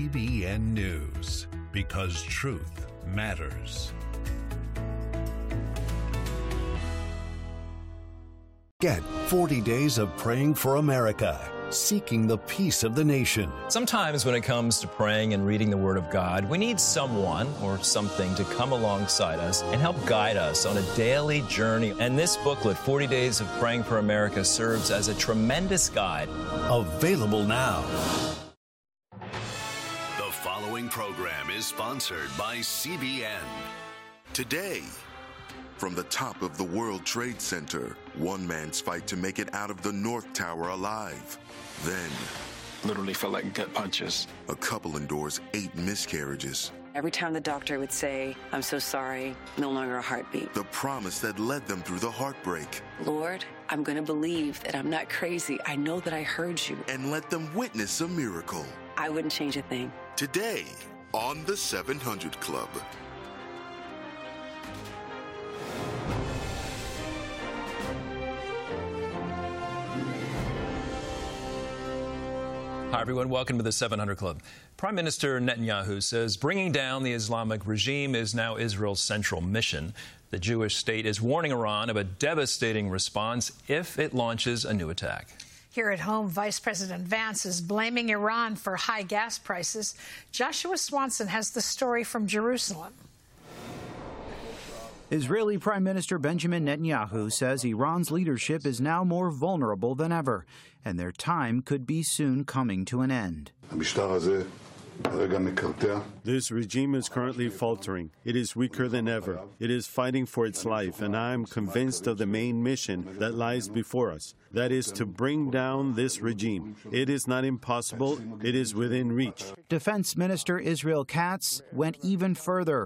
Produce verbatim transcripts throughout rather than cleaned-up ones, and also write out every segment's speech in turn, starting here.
C B N News, because truth matters. Get forty days of praying for America, seeking the peace of the nation. Sometimes when it comes to praying and reading the Word of God, we need someone or something to come alongside us and help guide us on a daily journey. And this booklet, forty days of Praying for America, serves as a tremendous guide. Available now. The following program is sponsored by C B N. Today, from the top of the World Trade Center, one man's fight to make it out of the North Tower alive. Then, literally felt like gut punches. A couple endures eight miscarriages. Every time the doctor would say, "I'm so sorry, no longer a heartbeat." The promise that led them through the heartbreak. Lord, I'm going to believe that I'm not crazy. I know that I heard you. And let them witness a miracle. I wouldn't change a thing. Today, on the seven hundred Club. Hi, everyone. Welcome to the seven hundred Club. Prime Minister Netanyahu says bringing down the Islamic regime is now Israel's central mission. The Jewish state is warning Iran of a devastating response if it launches a new attack. Here at home, Vice President Vance is blaming Iran for high gas prices. Joshua Swanson has the story from Jerusalem. Israeli Prime Minister Benjamin Netanyahu says Iran's leadership is now more vulnerable than ever, and their time could be soon coming to an end. This regime is currently faltering. It is weaker than ever. It is fighting for its life, and I am convinced of the main mission that lies before us. That is to bring down this regime. It is not impossible. It is within reach. Defense Minister Israel Katz went even further.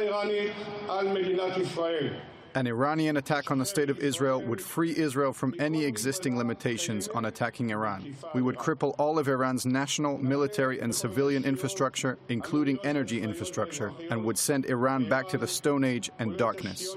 An Iranian attack on the state of Israel would free Israel from any existing limitations on attacking Iran. We would cripple all of Iran's national, military, and civilian infrastructure, including energy infrastructure, and would send Iran back to the Stone Age and darkness.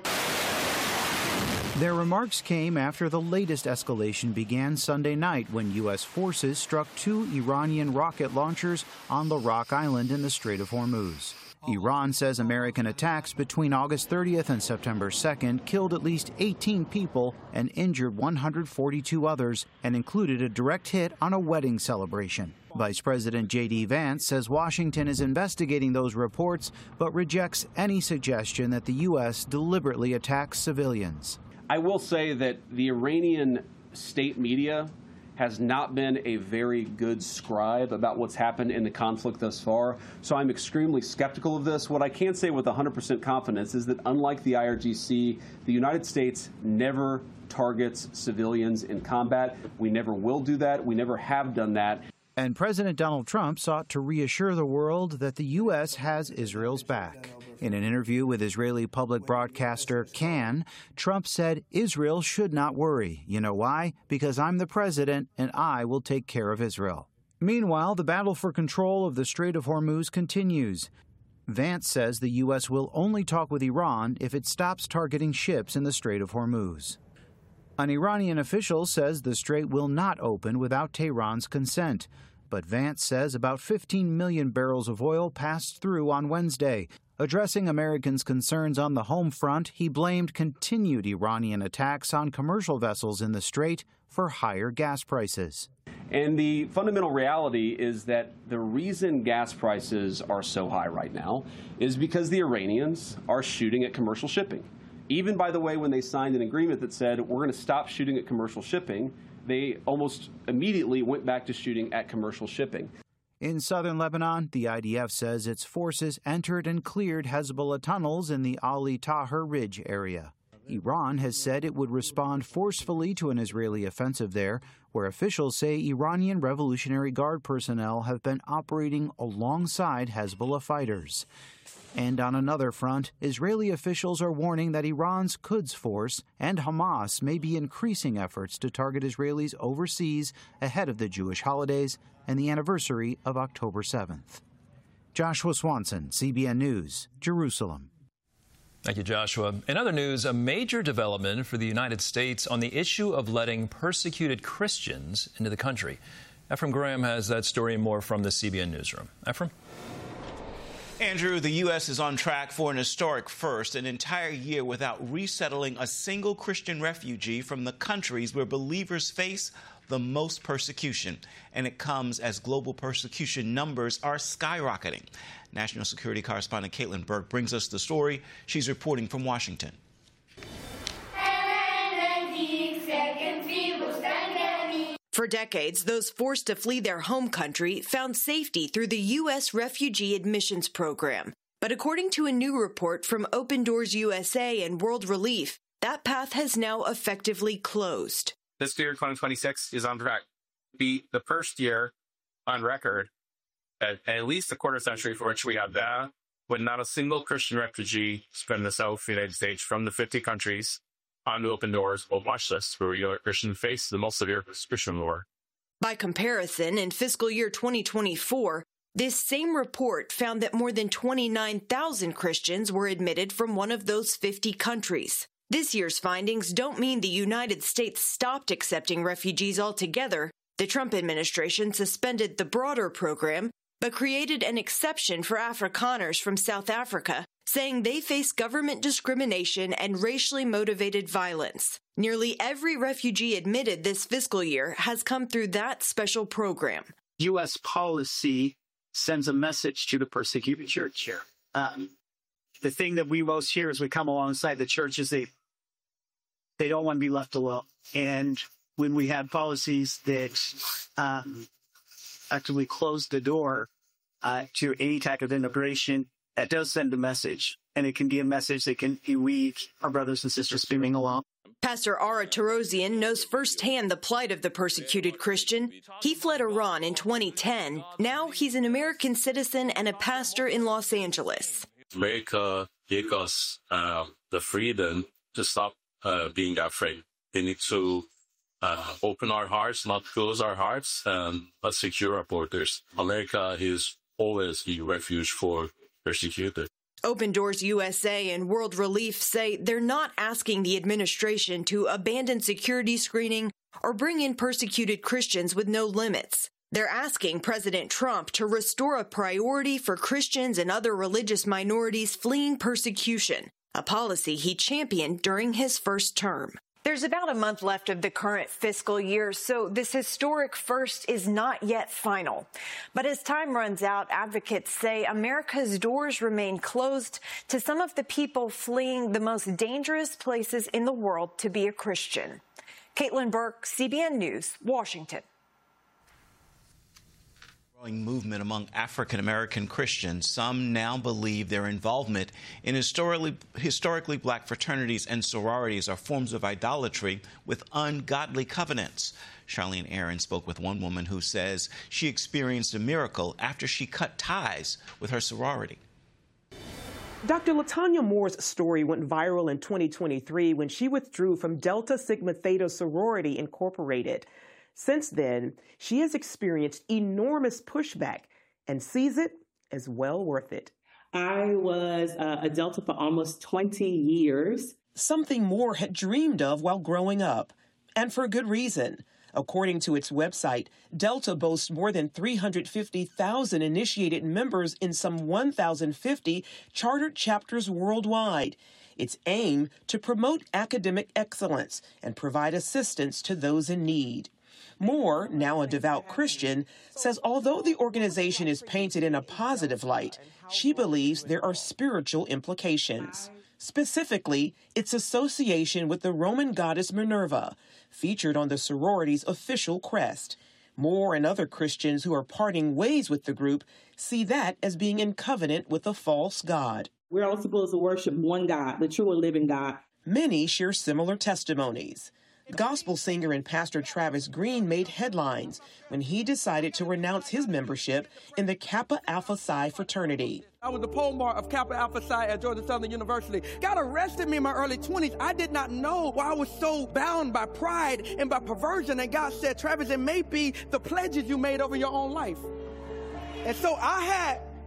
Their remarks came after the latest escalation began Sunday night when U S forces struck two Iranian rocket launchers on the Rock Island in the Strait of Hormuz. Iran says American attacks between August thirtieth and September second killed at least eighteen people and injured one hundred forty-two others, and included a direct hit on a wedding celebration. Vice President J D Vance says Washington is investigating those reports, but rejects any suggestion that the U S deliberately attacks civilians. I will say that the Iranian state media has not been a very good scribe about what's happened in the conflict thus far, so I'm extremely skeptical of this. What I can say with one hundred percent confidence is that unlike the I R G C, the United States never targets civilians in combat. We never will do that. We never have done that. And President Donald Trump sought to reassure the world that the U S has Israel's back. In an interview with Israeli public broadcaster Kan, Trump said Israel should not worry. You know why? Because I'm the president and I will take care of Israel. Meanwhile, the battle for control of the Strait of Hormuz continues. Vance says the U S will only talk with Iran if it stops targeting ships in the Strait of Hormuz. An Iranian official says the strait will not open without Tehran's consent. But Vance says about fifteen million barrels of oil passed through on Wednesday. Addressing Americans' concerns on the home front, he blamed continued Iranian attacks on commercial vessels in the strait for higher gas prices. And the fundamental reality is that the reason gas prices are so high right now is because the Iranians are shooting at commercial shipping. Even, by the way, when they signed an agreement that said we're going to stop shooting at commercial shipping, they almost immediately went back to shooting at commercial shipping. In southern Lebanon, the I D F says its forces entered and cleared Hezbollah tunnels in the Ali Tahrir Ridge area. Iran has said it would respond forcefully to an Israeli offensive there, where officials say Iranian Revolutionary Guard personnel have been operating alongside Hezbollah fighters. And on another front, Israeli officials are warning that Iran's Quds Force and Hamas may be increasing efforts to target Israelis overseas ahead of the Jewish holidays and the anniversary of October seventh. Joshua Swanson, C B N News, Jerusalem. Thank you, Joshua. In other news, a major development for the United States on the issue of letting persecuted Christians into the country. Ephraim Graham has that story and more from the C B N Newsroom. Ephraim? Andrew, the U S is on track for an historic first, an entire year without resettling a single Christian refugee from the countries where believers face the most persecution. And it comes as global persecution numbers are skyrocketing. National security correspondent Caitlin Burke brings us the story. She's reporting from Washington. For decades, those forced to flee their home country found safety through the U S Refugee Admissions Program. But according to a new report from Open Doors U S A and World Relief, that path has now effectively closed. This year, twenty twenty-six, is on track to be the first year on record, at, at least a quarter century for which we have that, with not a single Christian refugee spent in the South United States from the fifty countries on the Open Doors or watch list where your Christians face the most severe Christian war. By comparison, in fiscal year twenty twenty-four, this same report found that more than twenty-nine thousand Christians were admitted from one of those fifty countries. This year's findings don't mean the United States stopped accepting refugees altogether. The Trump administration suspended the broader program, but created an exception for Afrikaners from South Africa, saying they face government discrimination and racially motivated violence. Nearly every refugee admitted this fiscal year has come through that special program. U S policy sends a message to the persecuted church here. Um, the thing that we most hear as we come alongside the church is they, they don't want to be left alone. And when we have policies that um, actively close the door uh, to any type of immigration, that does send a message, and it can be a message that can be weak our brothers and sisters beaming along. Pastor Ara Torozian knows firsthand the plight of the persecuted Christian. He fled Iran in twenty ten. Now he's an American citizen and a pastor in Los Angeles. America gave us uh, the freedom to stop uh, being afraid. We need to uh, open our hearts, not close our hearts, and uh, secure our borders. America is always a refuge for persecuted. Open Doors U S A and World Relief say they're not asking the administration to abandon security screening or bring in persecuted Christians with no limits. They're asking President Trump to restore a priority for Christians and other religious minorities fleeing persecution, a policy he championed during his first term. There's about a month left of the current fiscal year, so this historic first is not yet final. But as time runs out, advocates say America's doors remain closed to some of the people fleeing the most dangerous places in the world to be a Christian. Caitlin Burke, C B N News, Washington. Growing movement among African-American Christians. Some now believe their involvement in historically, historically black fraternities and sororities are forms of idolatry with ungodly covenants. Charlene Aaron spoke with one woman who says she experienced a miracle after she cut ties with her sorority. Doctor LaTanya Moore's story went viral in twenty twenty-three when she withdrew from Delta Sigma Theta Sorority Incorporated. Since then, she has experienced enormous pushback and sees it as well worth it. I was uh, a Delta for almost twenty years. Something Moore had dreamed of while growing up, and for good reason. According to its website, Delta boasts more than three hundred fifty thousand initiated members in some one thousand fifty chartered chapters worldwide. Its aim to promote academic excellence and provide assistance to those in need. Moore, now a devout Christian, says although the organization is painted in a positive light, she believes there are spiritual implications. Specifically, its association with the Roman goddess Minerva, featured on the sorority's official crest. Moore and other Christians who are parting ways with the group see that as being in covenant with a false god. We're all supposed to worship one God, the true and living God. Many share similar testimonies. Gospel singer and pastor Travis Green made headlines when he decided to renounce his membership in the Kappa Alpha Psi fraternity. I was the pole mark of Kappa Alpha Psi at Georgia Southern University. God arrested me in my early twenties. I did not know why I was so bound by pride and by perversion. And God said, Travis, it may be the pledges you made over your own life. And so I had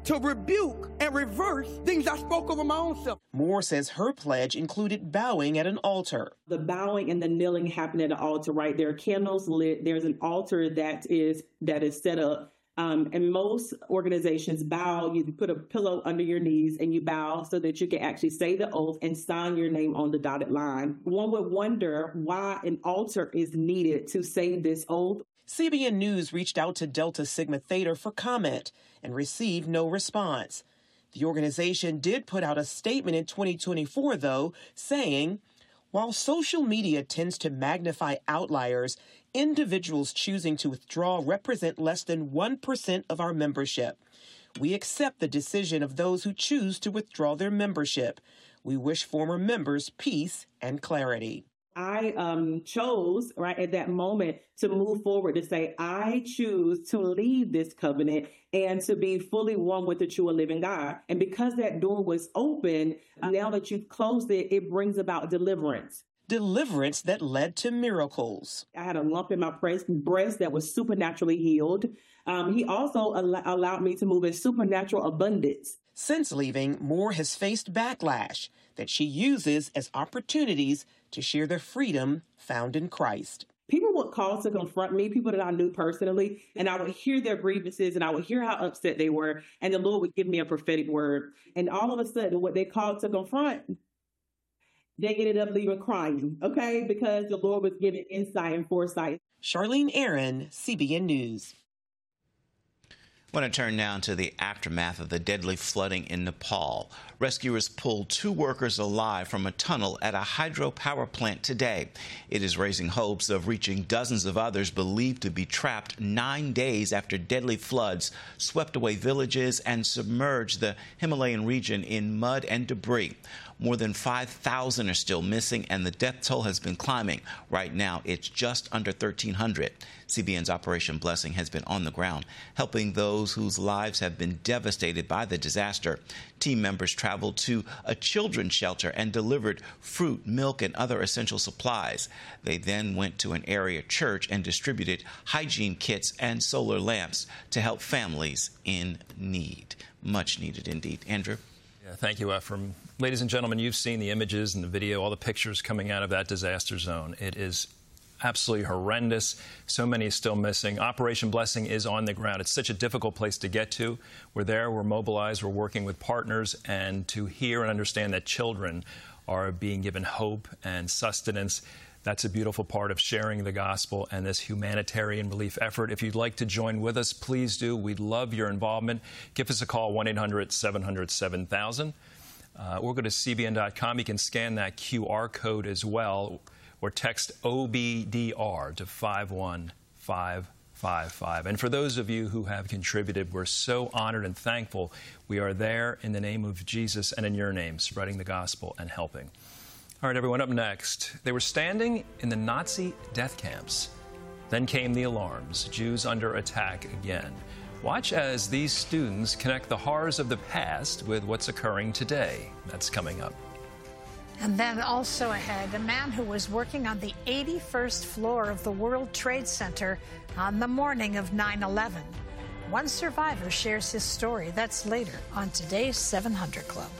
to rebuke and reverse things I spoke over my own self. Moore says her pledge included bowing at an altar. The bowing and the kneeling happened at an altar, right? There are candles lit. There's an altar that is that is set up. Um, and most organizations bow. You put a pillow under your knees and you bow so that you can actually say the oath and sign your name on the dotted line. One would wonder why an altar is needed to say this oath. C B N News reached out to Delta Sigma Theta for comment and received no response. The organization did put out a statement in twenty twenty-four, though, saying, while social media tends to magnify outliers, individuals choosing to withdraw represent less than one percent of our membership. We accept the decision of those who choose to withdraw their membership. We wish former members peace and clarity. I um, chose, right, at that moment to move forward to say, I choose to leave this covenant and to be fully one with the true and living God. And because that door was open, now that you've closed it, it brings about deliverance. Deliverance that led to miracles. I had a lump in my breast, breast that was supernaturally healed. Um, he also al- allowed me to move in supernatural abundance. Since leaving, Moore has faced backlash that she uses as opportunities to share the freedom found in Christ. People would call to confront me, people that I knew personally, and I would hear their grievances and I would hear how upset they were, and the Lord would give me a prophetic word. And all of a sudden, what they called to confront, they ended up leaving crying, okay, because the Lord was giving insight and foresight. Charlene Aaron, C B N News. I want to turn now to the aftermath of the deadly flooding in Nepal. Rescuers pulled two workers alive from a tunnel at a hydropower plant today. It is raising hopes of reaching dozens of others believed to be trapped nine days after deadly floods swept away villages and submerged the Himalayan region in mud and debris. More than five thousand are still missing, and the death toll has been climbing. Right now, it's just under thirteen hundred. C B N's Operation Blessing has been on the ground, helping those whose lives have been devastated by the disaster. Team members traveled to a children's shelter and delivered fruit, milk, and other essential supplies. They then went to an area church and distributed hygiene kits and solar lamps to help families in need. Much needed indeed. Andrew? Yeah, thank you, Ephraim. Ladies and gentlemen, you've seen the images and the video, all the pictures coming out of that disaster zone. It is absolutely horrendous. So many still missing. Operation Blessing is on the ground. It's such a difficult place to get to. We're there, we're mobilized, we're working with partners, and to hear and understand that children are being given hope and sustenance, that's a beautiful part of sharing the gospel and this humanitarian relief effort. If you'd like to join with us, please do. We'd love your involvement. Give us a call, one eight hundred seven hundred seven thousand. Uh, or go to C B N dot com. You can scan that Q R code as well, or text O B D R to five one five five five. And for those of you who have contributed, we're so honored and thankful. We are there in the name of Jesus and in your name, spreading the gospel and helping. All right, everyone, up next. They were standing in the Nazi death camps. Then came the alarms. Jews under attack again. Watch as these students connect the horrors of the past with what's occurring today. That's coming up. And then also ahead, a man who was working on the eighty-first floor of the World Trade Center on the morning of nine eleven. One survivor shares his story. That's later on today's seven hundred Club.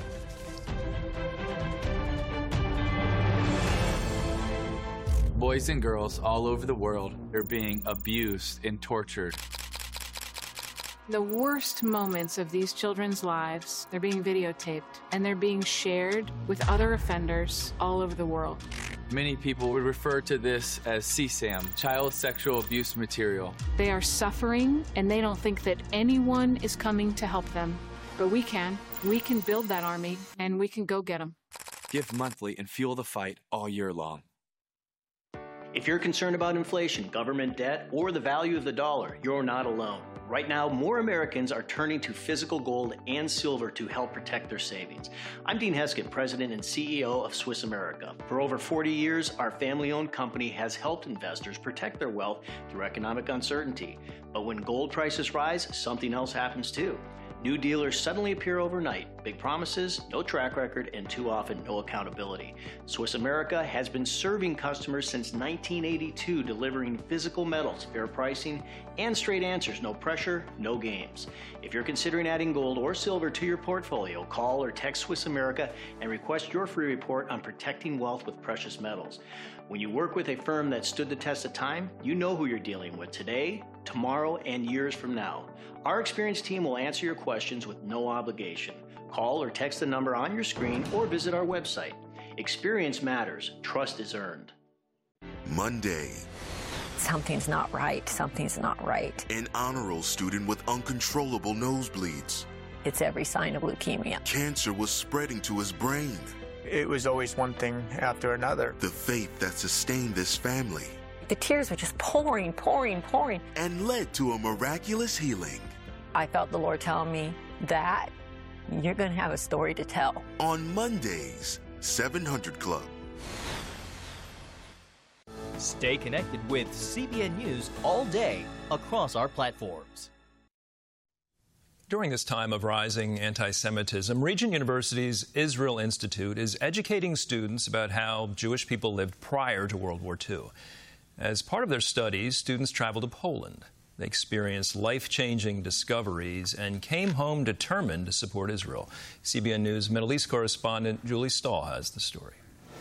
Boys and girls all over the world are being abused and tortured. The worst moments of these children's lives, they're being videotaped and they're being shared with other offenders all over the world. Many people would refer to this as C SAM, child sexual abuse material. They are suffering and they don't think that anyone is coming to help them. But we can. We can build that army and we can go get them. Give monthly and fuel the fight all year long. If you're concerned about inflation, government debt, or the value of the dollar, you're not alone. Right now, more Americans are turning to physical gold and silver to help protect their savings. I'm Dean Heskett, President and C E O of Swiss America. For over forty years, our family-owned company has helped investors protect their wealth through economic uncertainty. But when gold prices rise, something else happens too. New dealers suddenly appear overnight. Big promises, no track record, and too often no accountability. Swiss America has been serving customers since nineteen eighty-two, delivering physical metals, fair pricing, and straight answers. No pressure, no games. If you're considering adding gold or silver to your portfolio, call or text Swiss America and request your free report on protecting wealth with precious metals. When you work with a firm that stood the test of time, you know who you're dealing with today, tomorrow, and years from now. Our experienced team will answer your questions with no obligation. Call or text the number on your screen or visit our website. Experience matters. Trust is earned. Monday. Something's not right. Something's not right. An honor roll student with uncontrollable nosebleeds. It's every sign of leukemia. Cancer was spreading to his brain. It was always one thing after another. The faith that sustained this family. The tears were just pouring, pouring, pouring. And led to a miraculous healing. I felt the Lord telling me that you're going to have a story to tell. On Mondays, seven hundred Club. Stay connected with C B N News all day across our platforms. During this time of rising anti-Semitism, Regent University's Israel Institute is educating students about how Jewish people lived prior to World War Two. As part of their studies, students traveled to Poland. They experienced life-changing discoveries and came home determined to support Israel. C B N News Middle East correspondent Julie Stahl has the story.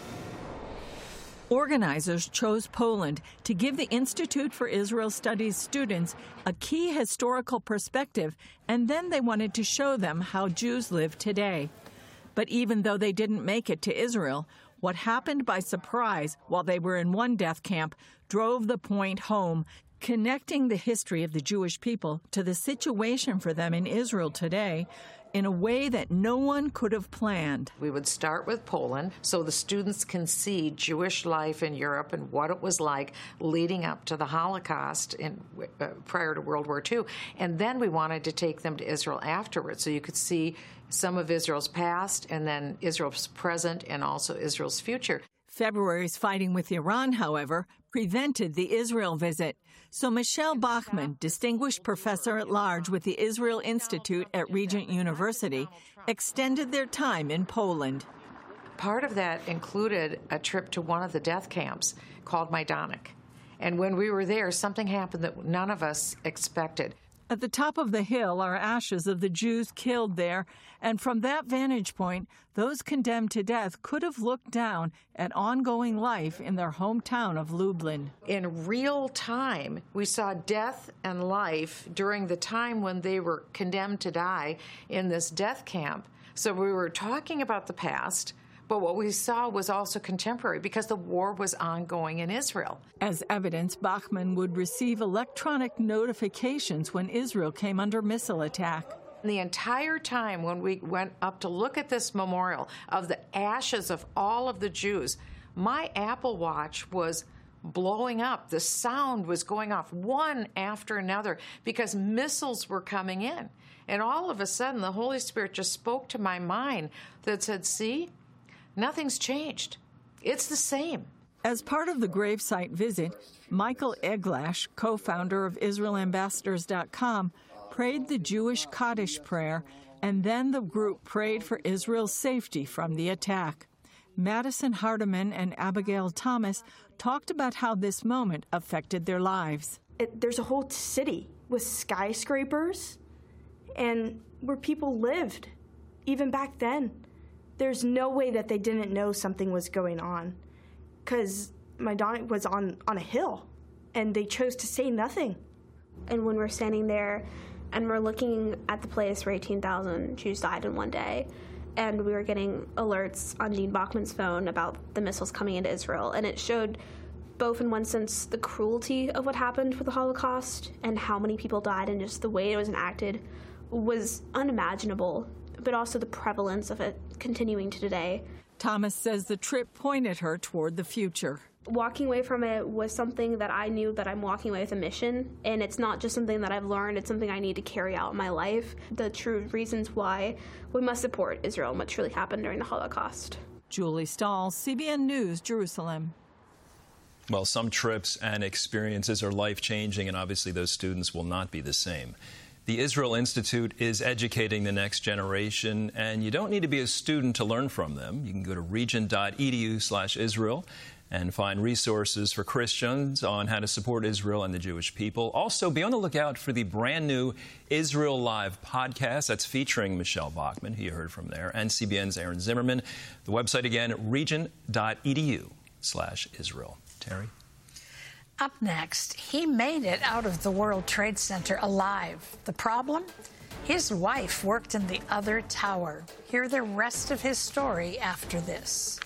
Organizers chose Poland to give the Institute for Israel Studies students a key historical perspective, and then they wanted to show them how Jews live today. But even though they didn't make it to Israel, what happened by surprise while they were in one death camp drove the point home, connecting the history of the Jewish people to the situation for them in Israel today in a way that no one could have planned. We would start with Poland so the students can see Jewish life in Europe and what it was like leading up to the Holocaust in, uh, prior to World War Two. And then we wanted to take them to Israel afterwards so you could see some of Israel's past and then Israel's present and also Israel's future. February's fighting with Iran, however, prevented the Israel visit. So Michelle Bachman, distinguished professor at large with the Israel Institute at Regent University, extended their time in Poland. Part of that included a trip to one of the death camps called Majdanek. And when we were there, something happened that none of us expected. At the top of the hill are ashes of the Jews killed there, and from that vantage point, those condemned to death could have looked down at ongoing life in their hometown of Lublin. In real time, we saw death and life during the time when they were condemned to die in this death camp. So we were talking about the past, but what we saw was also contemporary because the war was ongoing in Israel. As evidence, Bachman would receive electronic notifications when Israel came under missile attack. The entire time when we went up to look at this memorial of the ashes of all of the Jews, my Apple Watch was blowing up. The sound was going off one after another because missiles were coming in. And all of a sudden, the Holy Spirit just spoke to my mind that said, see, nothing's changed. It's the same. As part of the gravesite visit, Michael Eglash, co-founder of Israel Ambassadors dot com, prayed the Jewish Kaddish prayer, and then the group prayed for Israel's safety from the attack. Madison Hardiman and Abigail Thomas talked about how this moment affected their lives. It, there's a whole city with skyscrapers and where people lived, even back then. There's no way that they didn't know something was going on because Majdanek was on, on a hill, and they chose to say nothing. And when we're standing there and we're looking at the place where eighteen thousand Jews died in one day, and we were getting alerts on Dean Bachman's phone about the missiles coming into Israel, and it showed both in one sense the cruelty of what happened with the Holocaust and how many people died and just the way it was enacted was unimaginable, but also the prevalence of it continuing to today. Thomas says the trip pointed her toward the future. Walking away from it was something that I knew that I'm walking away with a mission, and it's not just something that I've learned, it's something I need to carry out in my life. The true reasons why we must support Israel and what truly happened during the Holocaust. Julie Stahl, C B N News, Jerusalem. Well, some trips and experiences are life-changing, and obviously those students will not be the same. The Israel Institute is educating the next generation, and you don't need to be a student to learn from them. You can go to region.edu slash Israel and find resources for Christians on how to support Israel and the Jewish people. Also, be on the lookout for the brand new Israel Live podcast. That's featuring Michelle Bachmann, who you heard from there, and C B N's Aaron Zimmerman. The website again, region.edu slash Israel. Terry? Up next, he made it out of the World Trade Center alive. The problem? His wife worked in the other tower. Hear the rest of his story after this.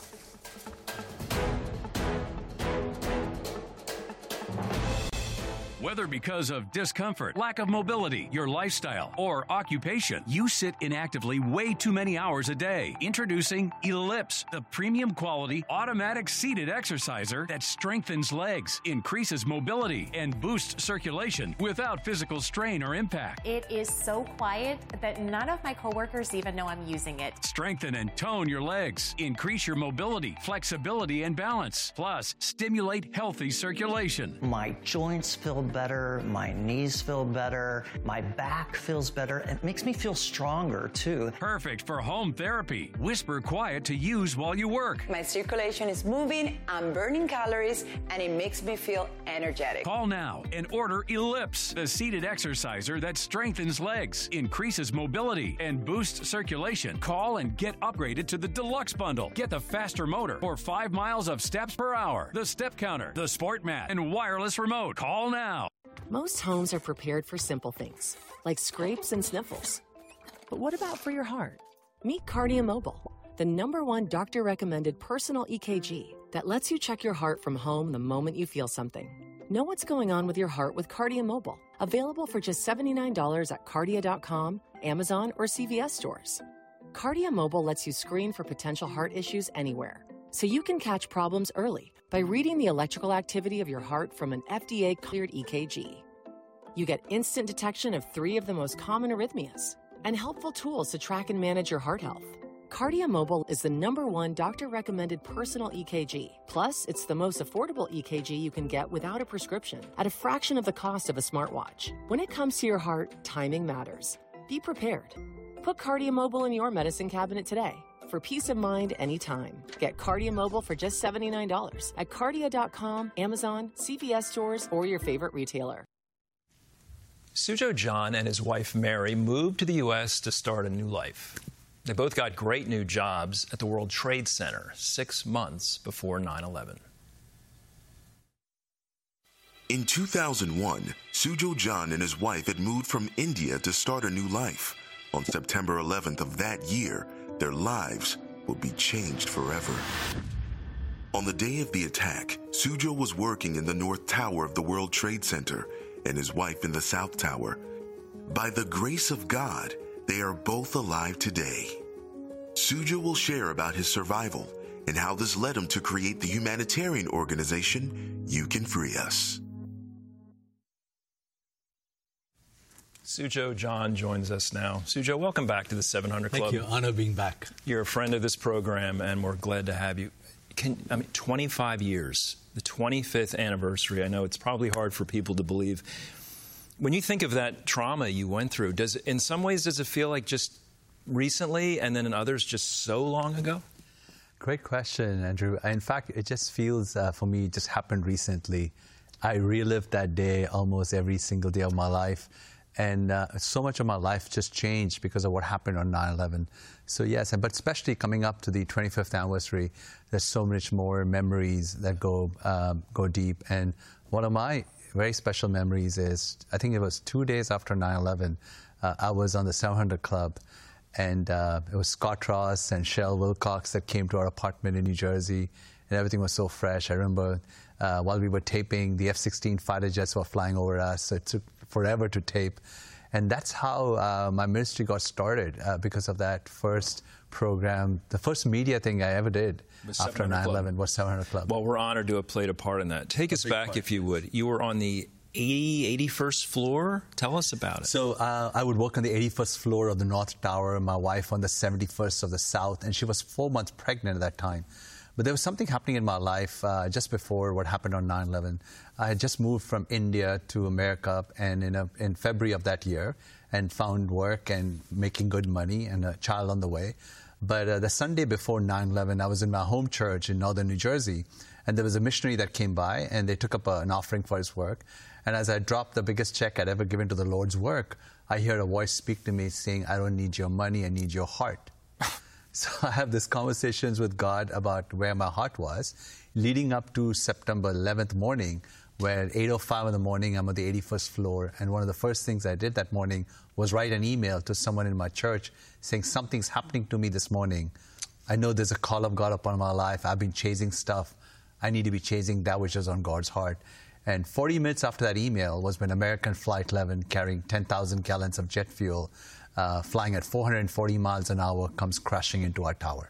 Whether because of discomfort, lack of mobility, your lifestyle, or occupation, you sit inactively way too many hours a day. Introducing Ellipse, the premium quality automatic seated exerciser that strengthens legs, increases mobility, and boosts circulation without physical strain or impact. It is so quiet that none of my coworkers even know I'm using it. Strengthen and tone your legs, increase your mobility, flexibility, and balance. Plus, stimulate healthy circulation. My joints feel better, my knees feel better, my back feels better. It makes me feel stronger too. Perfect for home therapy. Whisper quiet to use while you work. My circulation is moving, I'm burning calories, and it makes me feel energetic. Call now and order Ellipse, the seated exerciser that strengthens legs, increases mobility, and boosts circulation. Call and get upgraded to the Deluxe Bundle. Get the faster motor for five miles of steps per hour, the step counter, the sport mat, and wireless remote. Call now. Most homes are prepared for simple things, like scrapes and sniffles. But what about for your heart? Meet Cardia Mobile, the number one doctor-recommended personal E K G that lets you check your heart from home the moment you feel something. Know what's going on with your heart with Cardia Mobile, available for just seventy-nine dollars at cardia dot com, Amazon, or C V S stores. Cardia Mobile lets you screen for potential heart issues anywhere, so you can catch problems early by reading the electrical activity of your heart from an F D A-cleared E K G. You get instant detection of three of the most common arrhythmias and helpful tools to track and manage your heart health. Cardia Mobile is the number one doctor-recommended personal E K G. Plus, it's the most affordable E K G you can get without a prescription at a fraction of the cost of a smartwatch. When it comes to your heart, timing matters. Be prepared. Put Cardia Mobile in your medicine cabinet today. For peace of mind anytime. Get Cardia Mobile for just seventy-nine dollars at cardia dot com, Amazon, C V S stores, or your favorite retailer. Suzhou John and his wife Mary moved to the U S to start a new life. They both got great new jobs at the World Trade Center six months before nine eleven. In two thousand one, Suzhou John and his wife had moved from India to start a new life. On September eleventh of that year, their lives will be changed forever. On the day of the attack, Suzhou was working in the North Tower of the World Trade Center and his wife in the South Tower. By the grace of God, they are both alive today. Suzhou will share about his survival and how this led him to create the humanitarian organization You Can Free Us. Suzhou John joins us now. Suzhou, welcome back to the seven hundred Club. Thank you. Honor being back. You're a friend of this program, and we're glad to have you. Can, I mean, twenty-five years, the twenty-fifth anniversary. I know it's probably hard for people to believe. When you think of that trauma you went through, does in some ways does it feel like just recently, and then in others just so long ago? Great question, Andrew. In fact, it just feels uh, for me just happened recently. I relived that day almost every single day of my life. And uh, so much of my life just changed because of what happened on nine eleven. So yes, but especially coming up to the twenty-fifth anniversary, there's so much more memories that go um, go deep. And one of my very special memories is, I think it was two days after nine eleven, uh, I was on the seven hundred Club, and uh, it was Scott Ross and Shell Wilcox that came to our apartment in New Jersey, and everything was so fresh. I remember uh, while we were taping, the F sixteen fighter jets were flying over us, so it took forever to tape. And that's how uh, my ministry got started, uh, because of that first program. The first media thing I ever did after nine eleven was seven hundred Club. Well, we're honored to have played a part in that. Take us back, if you would. You were on the eighty, eighty-first floor. Tell us about it. So uh, I would work on the eighty-first floor of the North Tower, my wife on the seventy-first of the South, and she was four months pregnant at that time. But there was something happening in my life uh, just before what happened on nine eleven. I had just moved from India to America and in, a, in February of that year. and found work and making good money and a child on the way. But uh, the Sunday before nine eleven, I was in my home church in northern New Jersey, and there was a missionary that came by, and they took up a, an offering for his work. And as I dropped the biggest check I'd ever given to the Lord's work, I heard a voice speak to me saying, I don't need your money, I need your heart. So I have these conversations with God about where my heart was, leading up to September eleventh morning, where at eight oh five in the morning, I'm on the eighty-first floor, and one of the first things I did that morning was write an email to someone in my church saying, something's happening to me this morning. I know there's a call of God upon my life. I've been chasing stuff. I need to be chasing that which is on God's heart. And forty minutes after that email was when American Flight eleven, carrying ten thousand gallons of jet fuel, uh, flying at four hundred forty miles an hour, comes crashing into our tower.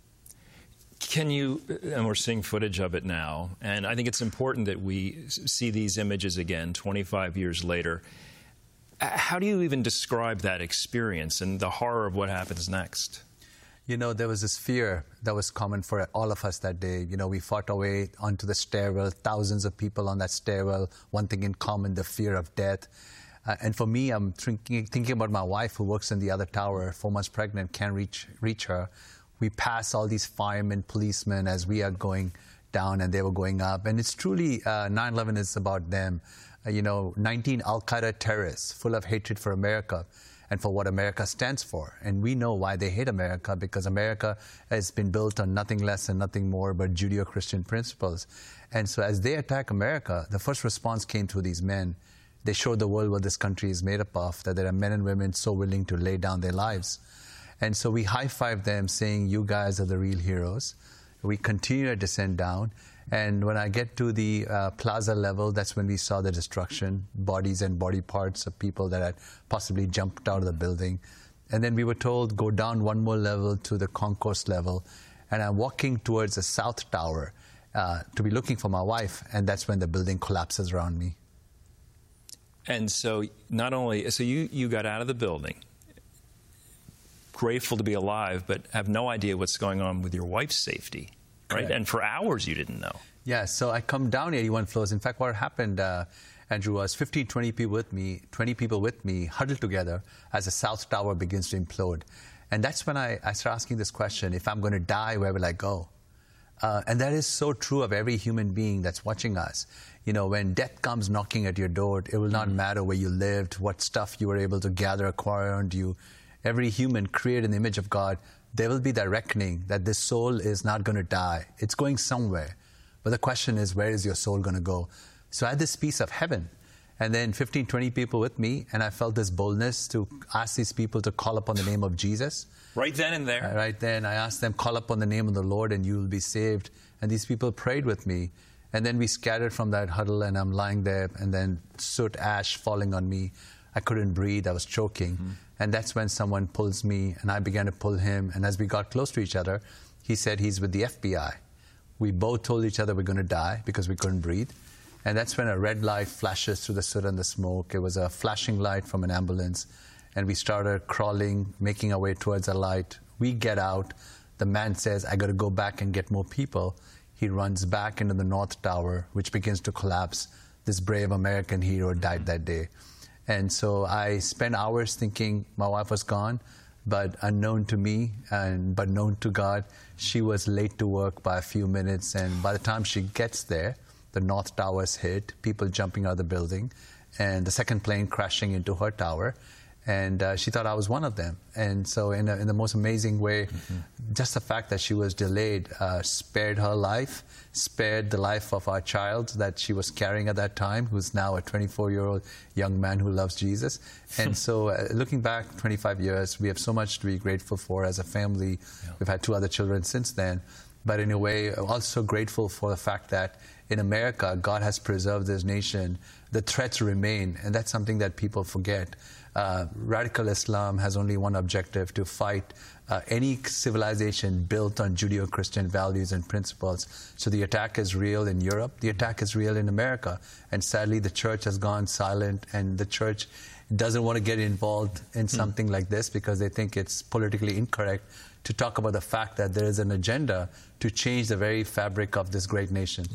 Can you, and we're seeing footage of it now, and I think it's important that we see these images again twenty-five years later. How do you even describe that experience and the horror of what happens next? You know, there was this fear that was common for all of us that day. You know, we fought our way onto the stairwell, thousands of people on that stairwell, one thing in common, the fear of death. Uh, and for me, I'm thinking, thinking about my wife who works in the other tower, four months pregnant, can't reach, reach her. We pass all these firemen, policemen as we are going down and they were going up. And it's truly, uh, nine eleven is about them. Uh, you know, nineteen Al-Qaeda terrorists full of hatred for America and for what America stands for. And we know why they hate America, because America has been built on nothing less and nothing more but Judeo-Christian principles. And so as they attack America, the first response came through these men. They showed the world what this country is made up of, that there are men and women so willing to lay down their lives. And so we high-five them saying, you guys are the real heroes. We continue to descend down. And when I get to the uh, plaza level, that's when we saw the destruction, bodies and body parts of people that had possibly jumped out of the building. And then we were told, go down one more level to the concourse level. And I'm walking towards the south tower uh, to be looking for my wife. And that's when the building collapses around me. And so not only, so you, you got out of the building, grateful to be alive, but have no idea what's going on with your wife's safety. Right? Correct. And for hours you didn't know. Yeah, so I come down eighty-one floors. In fact, what happened, uh, Andrew, was fifteen, twenty people with me, twenty people with me huddled together as the South Tower begins to implode. And that's when I, I start asking this question, if I'm going to die, where will I go? Uh, and that is so true of every human being that's watching us. You know, when death comes knocking at your door, it will not mm-hmm. matter where you lived, what stuff you were able to gather, acquire around you. Every human created in the image of God, there will be that reckoning that this soul is not going to die. It's going somewhere. But the question is, where is your soul going to go? So I had this piece of heaven. And then fifteen, twenty people with me, and I felt this boldness to ask these people to call upon the name of Jesus. Right then and there. Uh, right then, I asked them, call upon the name of the Lord and you will be saved. And these people prayed with me. And then we scattered from that huddle, and I'm lying there, and then soot, ash falling on me. I couldn't breathe. I was choking. Mm-hmm. And that's when someone pulls me, and I began to pull him. And as we got close to each other, he said he's with the F B I. We both told each other we're going to die because we couldn't breathe. And that's when a red light flashes through the soot and the smoke. It was a flashing light from an ambulance. And we started crawling, making our way towards the light. We get out. The man says, I got to go back and get more people. He runs back into the North Tower, which begins to collapse. This brave American hero died that day. And so I spent hours thinking my wife was gone, but unknown to me, and but known to God, she was late to work by a few minutes. And by the time she gets there, the North Tower's hit, people jumping out of the building, and the second plane crashing into her tower. And uh, she thought I was one of them. And so in, a, in the most amazing way, mm-hmm. just the fact that she was delayed uh, spared her life, spared the life of our child that she was carrying at that time, who's now a twenty-four-year-old young man who loves Jesus. And so uh, looking back twenty-five years, we have so much to be grateful for as a family. Yeah. We've had two other children since then. But in a way, also grateful for the fact that in America, God has preserved this nation. The threats remain, and that's something that people forget. Uh, radical Islam has only one objective, to fight uh, any civilization built on Judeo-Christian values and principles. So the attack is real in Europe. The attack is real in America. And sadly, the church has gone silent, and the church doesn't want to get involved in something mm. like this because they think it's politically incorrect to talk about the fact that there is an agenda to change the very fabric of this great nation. Yeah.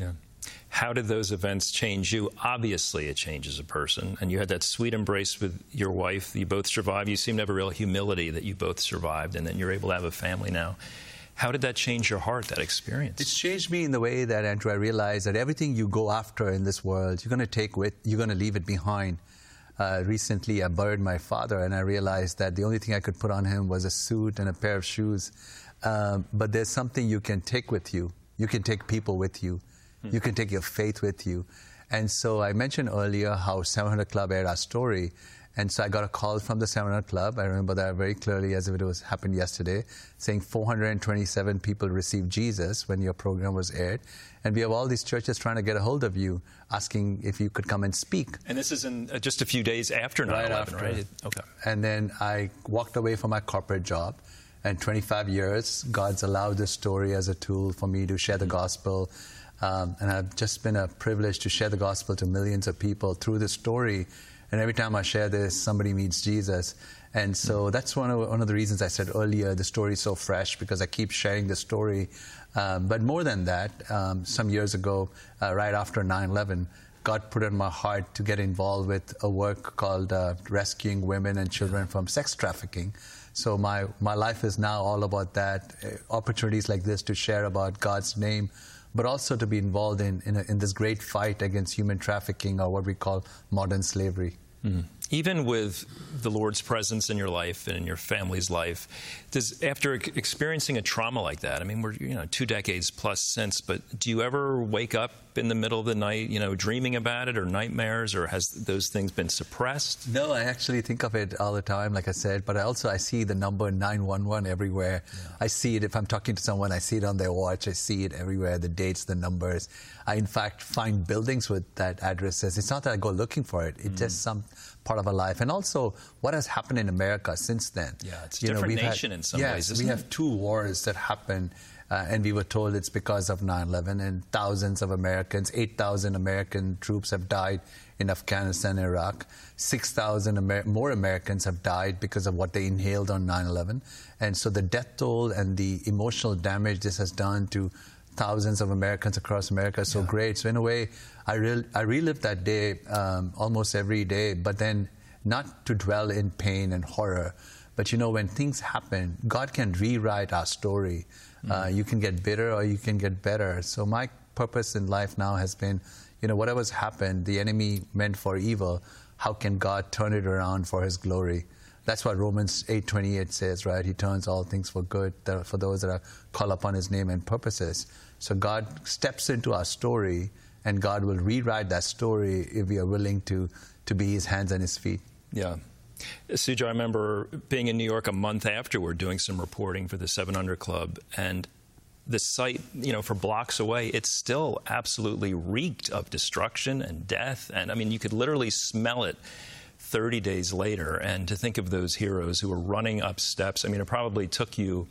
How did those events change you? Obviously, it changes a person. And you had that sweet embrace with your wife. You both survived. You seem to have a real humility that you both survived, and then you're able to have a family now. How did that change your heart, that experience? It's changed me in the way that, Andrew, I realized that everything you go after in this world, you're going to take with, you're going to leave it behind. Uh, recently, I buried my father, and I realized that the only thing I could put on him was a suit and a pair of shoes. Um, but there's something you can take with you. You can take people with you. Hmm. You can take your faith with you. And so I mentioned earlier how seven hundred Club aired our story. And so I got a call from the seven hundred Club. I remember that very clearly as if it was happened yesterday, saying four hundred twenty-seven people received Jesus when your program was aired. And we have all these churches trying to get a hold of you, asking if you could come and speak. And this is in uh, just a few days after nine eleven, right? right? Okay. And then I walked away from my corporate job. And twenty-five years, God's allowed this story as a tool for me to share the gospel. Um, and I've just been a privilege to share the gospel to millions of people through this story. And every time I share this, somebody meets Jesus. And so that's one of, one of the reasons I said earlier, the story is so fresh, because I keep sharing the story. Um, but more than that, um, some years ago, uh, right after nine eleven, God put it in my heart to get involved with a work called uh, Rescuing Women and Children from Sex Trafficking. So my, my life is now all about that, uh, opportunities like this to share about God's name, but also to be involved in, in, a, in this great fight against human trafficking, or what we call modern slavery. Mm. Even with the Lord's presence in your life and in your family's life, does, after experiencing a trauma like that, I mean, we're you know two decades plus since, but do you ever wake up in the middle of the night, you know, dreaming about it, or nightmares, or has those things been suppressed? No, I actually think of it all the time, like I said, but I also I see the number nine one one everywhere. Yeah. I see it if I'm talking to someone, I see it on their watch, I see it everywhere, the dates, the numbers. I, in fact, find buildings with that addresses. It's not that I go looking for it. It's mm. just some part of our life. And also, what has happened in America since then? Yeah, it's a you different know, nation had, in some yes, ways, isn't we it? have two wars that happened, uh, and we were told it's because of nine eleven, and thousands of Americans, eight thousand American troops have died in Afghanistan and Iraq. six thousand Amer- more Americans have died because of what they inhaled on nine eleven. And so the death toll and the emotional damage this has done to thousands of Americans across America is so yeah. great. So in a way, I, re- I relive that day um, almost every day, but then not to dwell in pain and horror. But you know, when things happen, God can rewrite our story. Mm-hmm. Uh, you can get bitter or you can get better. So my purpose in life now has been, you know, whatever's happened, the enemy meant for evil, how can God turn it around for his glory? That's what Romans eight twenty-eight says, right? He turns all things for good for those that are called upon his name and purposes. So God steps into our story, and God will rewrite that story if we are willing to, to be his hands and his feet. Yeah. Sujo, I remember being in New York a month afterward doing some reporting for the seven hundred Club, and the site, you know, for blocks away, it still absolutely reeked of destruction and death. And, I mean, you could literally smell it thirty days later. And to think of those heroes who were running up steps, I mean, it probably took you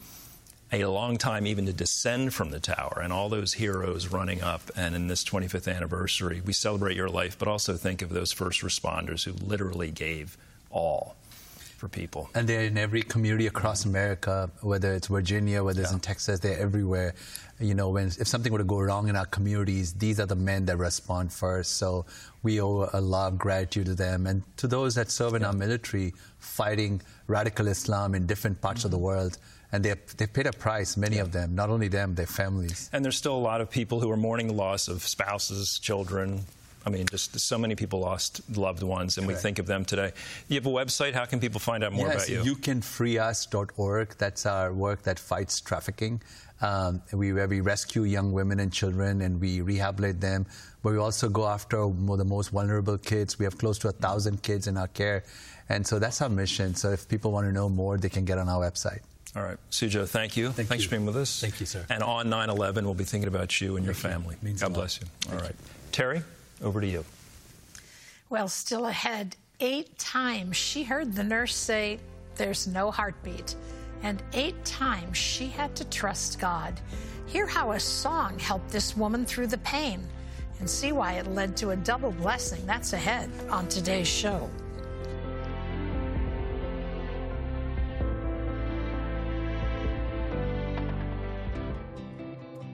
a long time even to descend from the tower, and all those heroes running up. And in this twenty-fifth anniversary, we celebrate your life, but also think of those first responders who literally gave all for people. And they're in every community across America, whether it's Virginia, whether yeah. it's in Texas, they're everywhere. You know, when if something were to go wrong in our communities, these are the men that respond first. So we owe a lot of gratitude to them, and to those that serve in yeah. our military, fighting radical Islam in different parts mm-hmm. of the world. And they they paid a price, many yeah. of them, not only them, their families. And there's still a lot of people who are mourning the loss of spouses, children. I mean, just so many people lost loved ones, and Correct. we think of them today. You have a website. How can people find out more yes, about you? you can free us dot org. That's our work that fights trafficking. Um, we, where we rescue young women and children, and we rehabilitate them. But we also go after the most vulnerable kids. We have close to a thousand kids in our care. And so that's our mission. So if people want to know more, they can get on our website. All right. Sujo, thank you. Thank Thanks you. for being with us. Thank you, sir. And on nine eleven, we'll be thinking about you and your thank family. You. God bless you. All thank right. You. Terry, over to you. Well, still ahead, eight times she heard the nurse say, "There's no heartbeat." And eight times she had to trust God. Hear how a song helped this woman through the pain, and see why it led to a double blessing. That's ahead on today's show.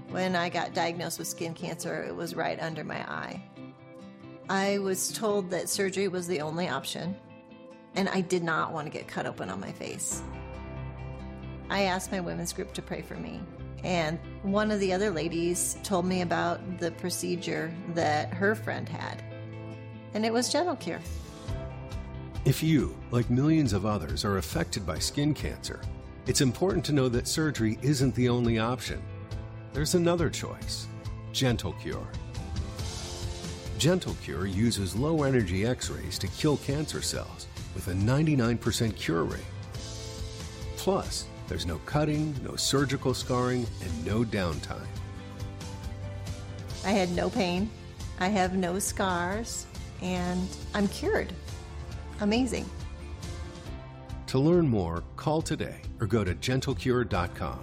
When I got diagnosed with skin cancer, it was right under my eye. I was told that surgery was the only option, and I did not want to get cut open on my face. I asked my women's group to pray for me, and one of the other ladies told me about the procedure that her friend had, and it was GentleCure. If you, like millions of others, are affected by skin cancer, it's important to know that surgery isn't the only option. There's another choice, GentleCure. GentleCure uses low-energy X-rays to kill cancer cells with a ninety-nine percent cure rate. Plus, there's no cutting, no surgical scarring, and no downtime. I had no pain, I have no scars, and I'm cured. Amazing. To learn more, call today or go to gentle cure dot com.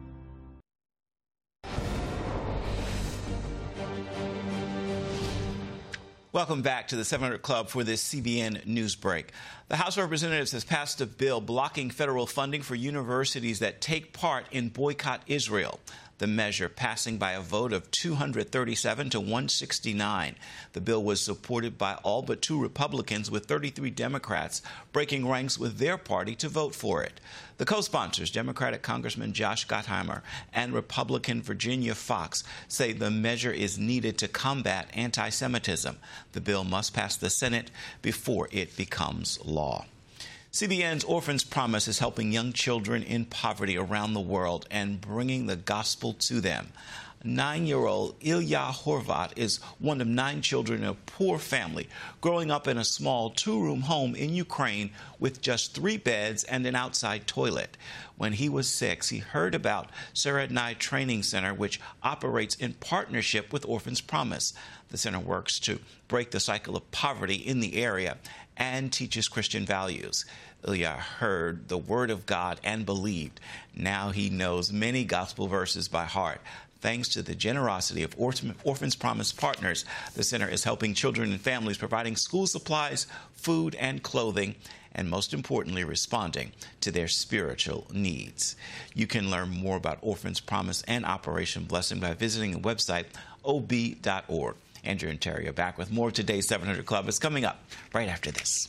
Welcome back to the seven hundred Club for this C B N News Break. The House of Representatives has passed a bill blocking federal funding for universities that take part in Boycott Israel. The measure passing by a vote of two hundred thirty-seven to one sixty-nine. The bill was supported by all but two Republicans, with thirty-three Democrats breaking ranks with their party to vote for it. The co-sponsors, Democratic Congressman Josh Gottheimer and Republican Virginia Foxx, say the measure is needed to combat anti-Semitism. The bill must pass the Senate before it becomes law. C B N's Orphan's Promise is helping young children in poverty around the world and bringing the gospel to them. Nine-year-old Ilya Horvat is one of nine children in a poor family, growing up in a small two-room home in Ukraine with just three beds and an outside toilet. When he was six, he heard about Serednai Training Center, which operates in partnership with Orphan's Promise. The center works to break the cycle of poverty in the area and teaches Christian values. Ilya heard the word of God and believed. Now he knows many gospel verses by heart. Thanks to the generosity of Orphan's Promise partners, the center is helping children and families, providing school supplies, food, and clothing, and most importantly, responding to their spiritual needs. You can learn more about Orphan's Promise and Operation Blessing by visiting the website o b dot org. Andrew and Terry are back with more of today's seven hundred Club. It's coming up right after this.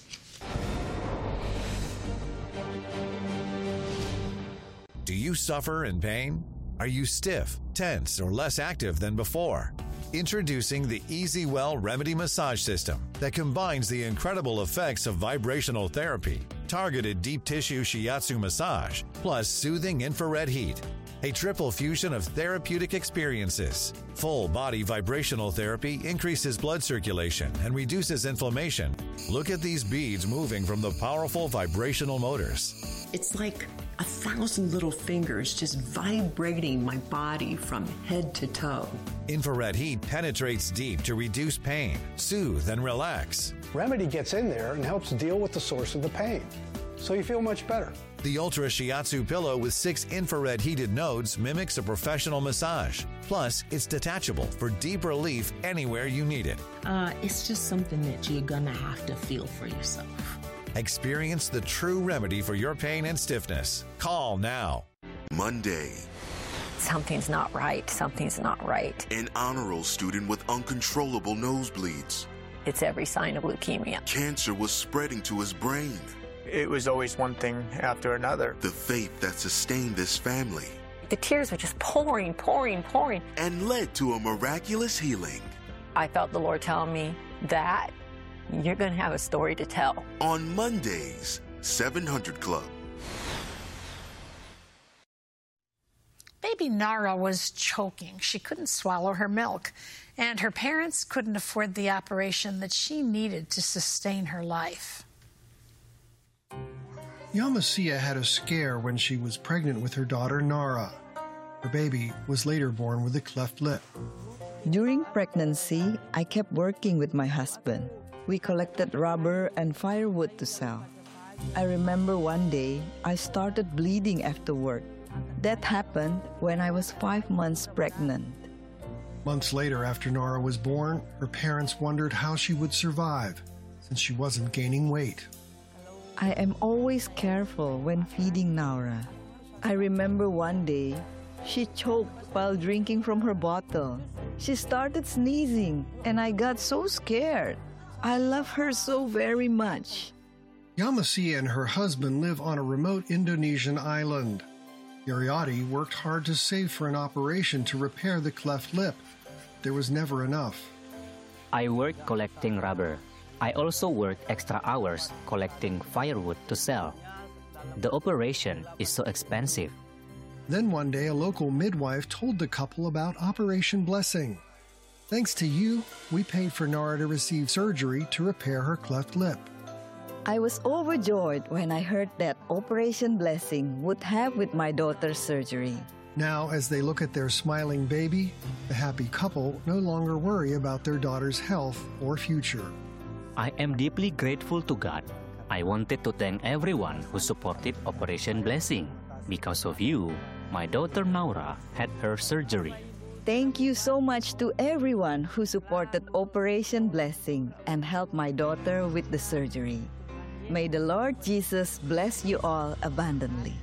Do you suffer in pain? Are you stiff, tense, or less active than before? Introducing the EasyWell Remedy Massage System that combines the incredible effects of vibrational therapy, targeted deep tissue shiatsu massage, plus soothing infrared heat. A triple fusion of therapeutic experiences. Full body vibrational therapy increases blood circulation and reduces inflammation. Look at these beads moving from the powerful vibrational motors. It's like a thousand little fingers just vibrating my body from head to toe. Infrared heat penetrates deep to reduce pain, soothe, and relax. Remedy gets in there and helps deal with the source of the pain, so you feel much better. The Ultra Shiatsu pillow with six infrared heated nodes mimics a professional massage. Plus, it's detachable for deep relief anywhere you need it. Uh, it's just something that you're gonna have to feel for yourself. Experience the true remedy for your pain and stiffness. Call now. Monday. Something's not right. Something's not right. An honor roll student with uncontrollable nosebleeds. It's every sign of leukemia. Cancer was spreading to his brain. It was always one thing after another. The faith that sustained this family. The tears were just pouring, pouring, pouring. And led to a miraculous healing. I felt the Lord telling me that you're going to have a story to tell. On Mondays, seven hundred Club. Baby Nara was choking. She couldn't swallow her milk, and her parents couldn't afford the operation that she needed to sustain her life. Yamasia had a scare when she was pregnant with her daughter Nara. Her baby was later born with a cleft lip. During pregnancy, I kept working with my husband. We collected rubber and firewood to sell. I remember one day I started bleeding after work. That happened when I was five months pregnant. Months later, after Nara was born, her parents wondered how she would survive since she wasn't gaining weight. I am always careful when feeding Nara. I remember one day She choked while drinking from her bottle. She started sneezing, and I got so scared. I love her so very much. Yamasi and her husband live on a remote Indonesian island. Yariati worked hard to save for an operation to repair the cleft lip. There was never enough. I work collecting rubber. I also work extra hours collecting firewood to sell. The operation is so expensive. Then one day, a local midwife told the couple about Operation Blessing. Thanks to you, we paid for Nara to receive surgery to repair her cleft lip. I was overjoyed when I heard that Operation Blessing would help with my daughter's surgery. Now, as they look at their smiling baby, the happy couple no longer worry about their daughter's health or future. I am deeply grateful to God. I wanted to thank everyone who supported Operation Blessing. Because of you, my daughter Naura had her surgery. Thank you so much to everyone who supported Operation Blessing and helped my daughter with the surgery. May the Lord Jesus bless you all abundantly.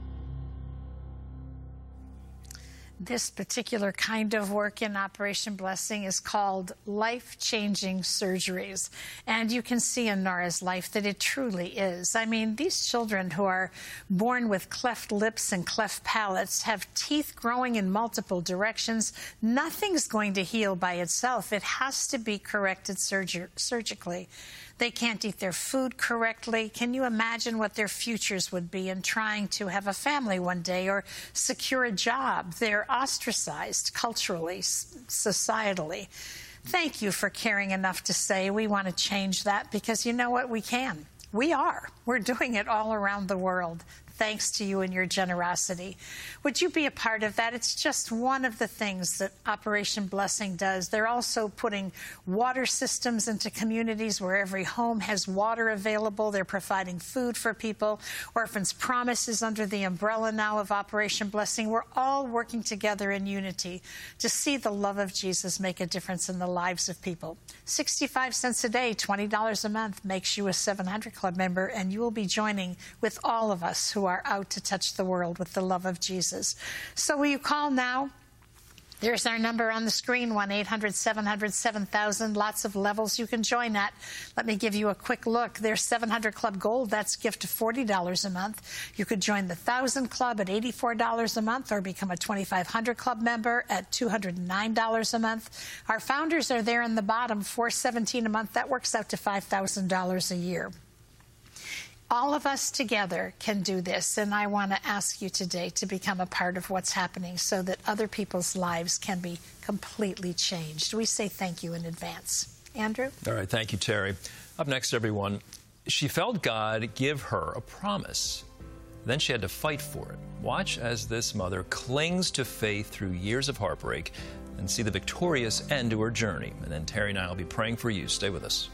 This particular kind of work in Operation Blessing is called life-changing surgeries. And you can see in Nora's life that it truly is. I mean, these children who are born with cleft lips and cleft palates have teeth growing in multiple directions. Nothing's going to heal by itself. It has to be corrected surg- surgically. They can't eat their food correctly. Can you imagine what their futures would be in trying to have a family one day or secure a job? They're ostracized culturally, societally. Thank you for caring enough to say we want to change that, because you know what? We can. We are. We're doing it all around the world. Thanks to you and your generosity. Would you be a part of that? It's just one of the things that Operation Blessing does. They're also putting water systems into communities where every home has water available. They're providing food for people. Orphans Promise is under the umbrella now of Operation Blessing. We're all working together in unity to see the love of Jesus make a difference in the lives of people. sixty-five cents a day, twenty dollars a month makes you a seven hundred Club member, and you will be joining with all of us who are are out to touch the world with the love of Jesus. So will you call now? There's our number on the screen, one eight hundred seven hundred seven thousand. Lots of levels you can join at. Let me give you a quick look. There's seven hundred Club Gold. That's a gift of forty dollars a month. You could join the one thousand Club at eighty-four dollars a month or become a twenty-five hundred Club member at two hundred nine dollars a month. Our founders are there in the bottom, four hundred seventeen dollars a month. That works out to five thousand dollars a year. All of us together can do this, and I want to ask you today to become a part of what's happening so that other people's lives can be completely changed. We say thank you in advance. Andrew? All right, thank you, Terry. Up next, everyone, she felt God give her a promise. Then she had to fight for it. Watch as this mother clings to faith through years of heartbreak and see the victorious end to her journey. And then Terry and I will be praying for you. Stay with us.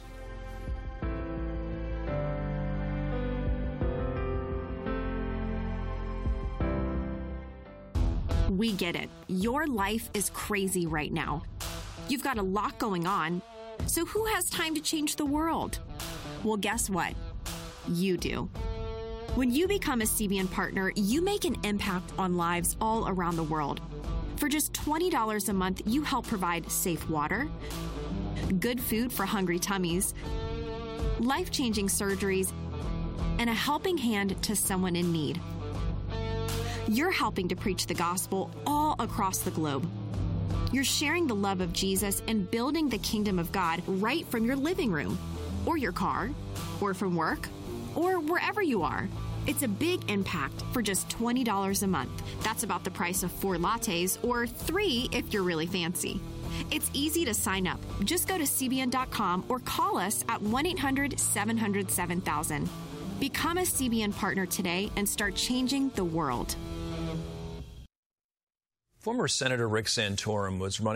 We get it. Your life is crazy right now. You've got a lot going on. So who has time to change the world? Well, guess what? You do. When you become a C B N partner, you make an impact on lives all around the world. For just twenty dollars a month, you help provide safe water, good food for hungry tummies, life-changing surgeries, and a helping hand to someone in need. You're helping to preach the gospel all across the globe. You're sharing the love of Jesus and building the kingdom of God right from your living room, or your car, or from work, or wherever you are. It's a big impact for just twenty dollars a month. That's about the price of four lattes, or three if you're really fancy. It's easy to sign up. Just go to C B N dot com or call us at one eight hundred seven hundred seven thousand. Become a C B N partner today and start changing the world. Former Senator Rick Santorum was running